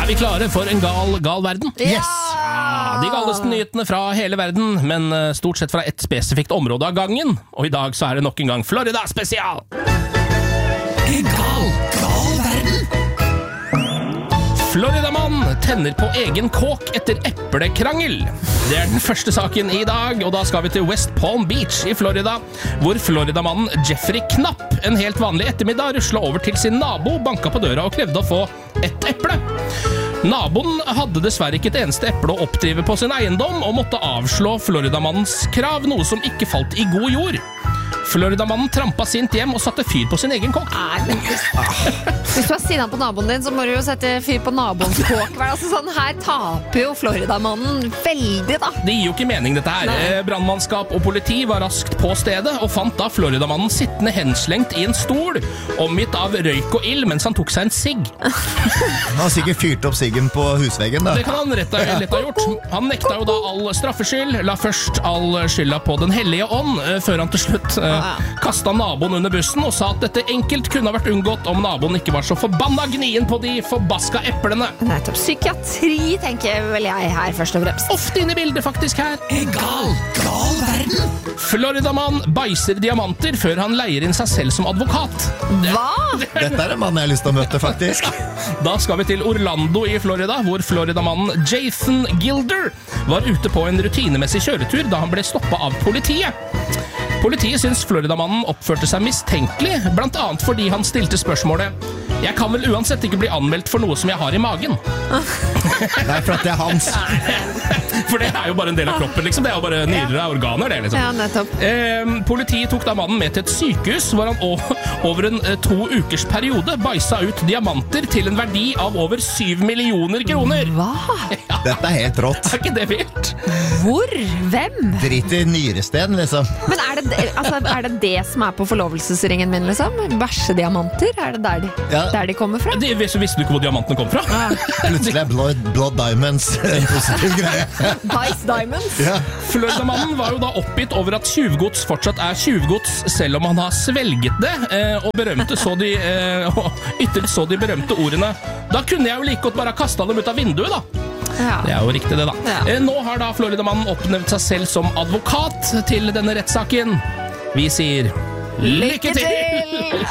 vi klare for en gal verden? Yes! De galeste nyhetene fra hele verden, men stort sett fra et spesifikt område av gangen. Og i dag så er det nok en gang Florida spesial. Gal verden. Floridamann tenner på egen kåk etter eplekrangel. Det er den første saken i dag, og da skal vi til West Palm Beach i Florida, hvor Floridamannen Jeffrey Knapp en helt vanlig ettermiddag ruslet over til sin nabo, banka på døra og krevde å få et eple. Naboen hadde dessverre ikke et eneste eple å oppdrive på sin eiendom, og måtte avslå Floridamannens krav, noe som ikke falt i god jord. Floridamannen trampa sint hjem og satte fyr på sin egen kåk. Hvis du er sinna på naboen din, så må du jo sette fyr på naboens kåk. Altså, sånn, her taper jo Floridamannen veldig, da. Det gir jo ikke mening, dette her. Brannmannskap og politi var raskt på stedet, og fant da Floridamannen sittende henslengt i en stol, omgitt av røyk og ild, mens han tok seg en sigg. Han har sikkert fyrt opp siggen på husveggen, da. Det kan han lett ha gjort. Han nekta jo da all straffskyld, la først all skylda på den hellige ånd, før han til slutt kastet naboen under bussen og sa at dette enkelt kunne ha vært unngått om naboen ikke var så forbanna gnien på de forbaska eplene. Nettopp. Psykiatri, tenker vel jeg her først og fremst. Ofte inne i bildet faktisk her. Gal verden. Floridamann beiser diamanter før han leier inn seg selv som advokat. Hva? Dette er en mann jeg har lyst til å møte, faktisk. Da skal vi til Orlando i Florida, hvor Floridamannen Jason Gilder var ute på en rutinemessig kjøretur da han ble stoppet av politiet. Politiet syns Floridamannen oppførte seg mistenkelig, blant annet fordi han stilte spørsmålet: «Jeg kan vel uansett ikke bli anmeldt for noe som jeg har i magen?» Nei, for at det er hans. For det er jo bare en del av kroppen, liksom. Det er jo bare nyrer av organer, det, liksom. Ja, nettopp. Politiet tok da mannen med til et sykehus, hvor han over en 2 ukers periode beisa ut diamanter til en verdi av over 7 millioner kroner. Hva? Ja. Dette er helt rått. Er ikke det vilt? Hvor? Hvem? Drit i nyrestein, liksom. Men er det det som er på forlovelsesringen min, liksom? Bæsjediamanter? Er det der de kommer fra? Visste du ikke hvor diamantene kom fra? Plutselig er blood diamonds en positiv greie. Dice Diamonds? Ja. Floridamannen var jo da oppgitt over at tjuvgods fortsatt er tjuvgods, selv om han har svelget det, og ytret så de berømte ordene: «Da kunne jeg jo like godt bare ha kastet dem ut av vinduet, da!» Ja. Det er jo riktig det, da. Ja. Nå har da Floridamannen oppnevnt seg selv som advokat til denne rettssaken. Vi sier lykke til!